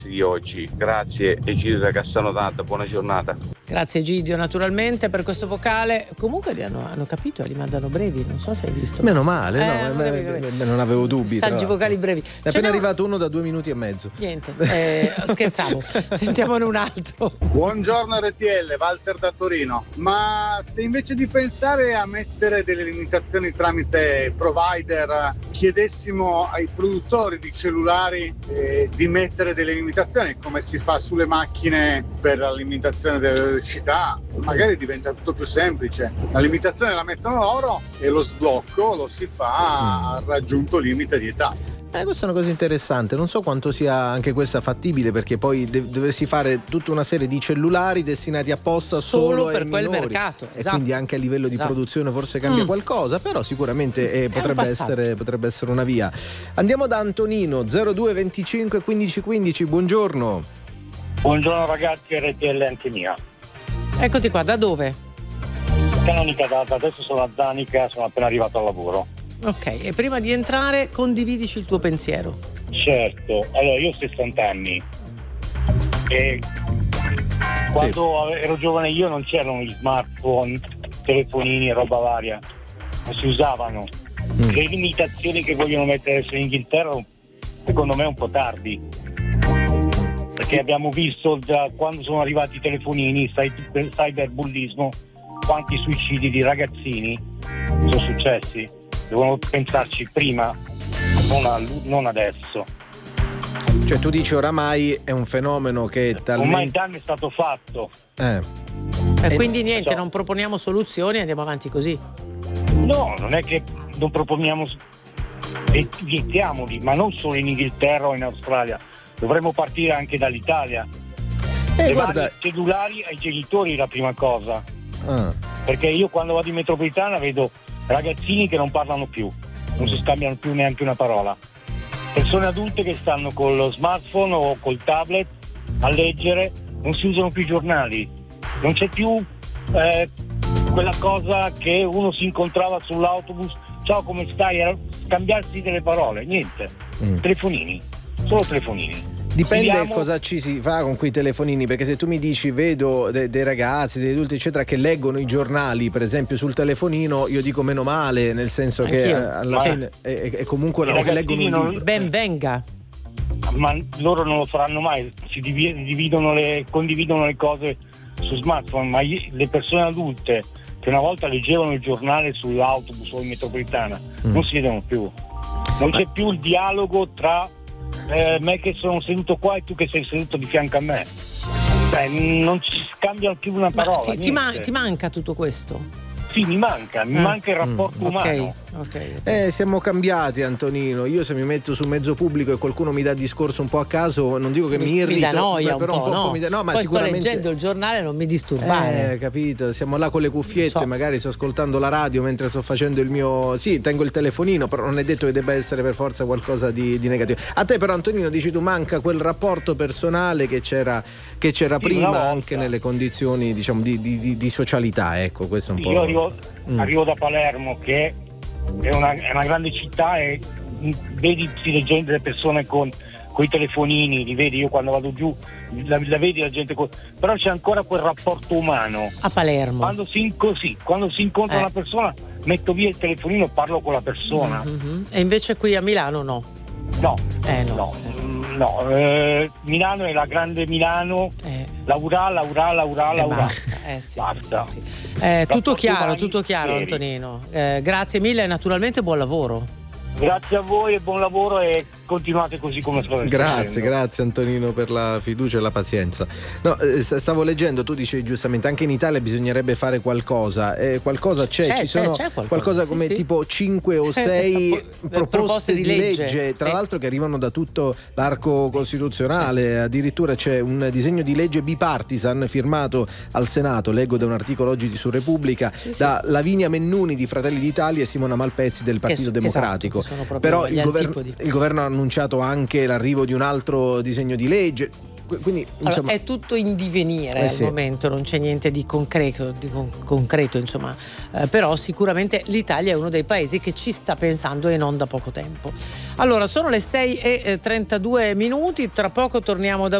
di oggi. Grazie Egidio da Cassano d'Adda, buona giornata. Grazie Egidio naturalmente per questo vocale. Comunque li hanno capito e li mandano brevi, non so se hai visto. Meno male, non avevo dubbi. Messaggi vocali brevi. È appena arrivato uno da 2 minuti e mezzo. Niente, scherzavo. Sentiamone un altro. Buongiorno RTL, Walter da Torino. Ma se invece di pensare a mettere delle limitazioni tramite provider, chiedessimo ai produttori di cellulari di mettere delle limitazioni come si fa sulle macchine per la limitazione della velocità, magari diventa tutto più semplice. La limitazione la mettono loro e lo sblocco lo si fa a raggiunto limite di età. Questa è una cosa interessante, non so quanto sia anche questa fattibile, perché poi dovresti fare tutta una serie di cellulari destinati apposta solo per ai quel minori, mercato, e quindi anche a livello di produzione forse cambia qualcosa, però sicuramente potrebbe essere una via. Andiamo da Antonino, 02 25 15 15, buongiorno. Buongiorno ragazzi, RTL anche mia. Eccoti qua, da dove? Canonica Data, adesso sono a Zanica, sono appena arrivato al lavoro. Ok, e prima di entrare condividici il tuo pensiero. Certo, allora io ho 60 anni e quando ero giovane io non c'erano gli smartphone, telefonini e roba varia, non si usavano. Le limitazioni che vogliono mettere adesso in Inghilterra secondo me è un po' tardi, perché abbiamo visto da quando sono arrivati i telefonini, cyberbullismo, quanti suicidi di ragazzini sono successi. Devono pensarci prima, non adesso. Cioè tu dici oramai è un fenomeno che è talmente... Ormai il danno è stato fatto. E quindi niente, non proponiamo soluzioni, andiamo avanti così. No, non è che non proponiamo, vietiamoli, ma non solo in Inghilterra o in Australia. Dovremmo partire anche dall'Italia. Guarda, cellulari ai genitori la prima cosa. Perché io quando vado in metropolitana vedo ragazzini che non parlano più, non si scambiano più neanche una parola, persone adulte che stanno con lo smartphone o col tablet a leggere, non si usano più i giornali, non c'è più quella cosa che uno si incontrava sull'autobus, ciao come stai, era scambiarsi delle parole, niente, telefonini, solo telefonini. Dipende cosa ci si fa con quei telefonini, perché se tu mi dici vedo dei ragazzi, degli adulti eccetera che leggono i giornali per esempio sul telefonino, io dico meno male, nel senso che alla fine è comunque una che leggono un libro. Ben venga. Ma loro non lo faranno mai, condividono le cose su smartphone, ma le persone adulte che una volta leggevano il giornale sull'autobus o in metropolitana non si vedono più, non c'è più il dialogo tra me che sono seduto qua e tu che sei seduto di fianco a me. Non ci scambiano più una parola. Ti manca tutto questo? Sì, mi manca il rapporto umano. Okay. Siamo cambiati, Antonino. Io se mi metto su mezzo pubblico e qualcuno mi dà discorso un po' a caso, non dico che mi irrito, mi dà noia però un po', no. ma poi sicuramente sto leggendo il giornale, non mi disturbare. Capito, siamo là con le cuffiette, magari sto ascoltando la radio mentre sto facendo il mio, tengo il telefonino, però non è detto che debba essere per forza qualcosa di negativo. A te però, Antonino, dici tu, manca quel rapporto personale che c'era prima, anche nelle condizioni diciamo di socialità, ecco, questo è un po'. Io arrivo da Palermo, che è una grande città, e vedi le persone con i telefonini, li vedi, io quando vado giù la vedi la gente però c'è ancora quel rapporto umano a Palermo. Quando si incontra una persona, metto via il telefonino, parlo con la persona. E invece qui a Milano no. Milano è la grande Milano, laura. Basta. Sì. Tutto chiaro Antonino, grazie mille e naturalmente buon lavoro. Grazie a voi e buon lavoro, e continuate così come state facendo. Grazie Antonino per la fiducia e la pazienza. No, stavo leggendo, tu dicevi giustamente anche in Italia bisognerebbe fare qualcosa, qualcosa c'è, ci sono qualcosa come tipo 5 o 6 proposte di legge, tra l'altro che arrivano da tutto l'arco costituzionale. Addirittura c'è un disegno di legge bipartisan firmato al Senato, leggo da un articolo oggi su Repubblica, da Lavinia Mennuni di Fratelli d'Italia e Simona Malpezzi del Partito Democratico. Però il governo ha annunciato anche l'arrivo di un altro disegno di legge. quindi insomma, è tutto in divenire al momento, non c'è niente di concreto insomma, però sicuramente l'Italia è uno dei paesi che ci sta pensando e non da poco tempo. Allora, sono le 6:32, tra poco torniamo da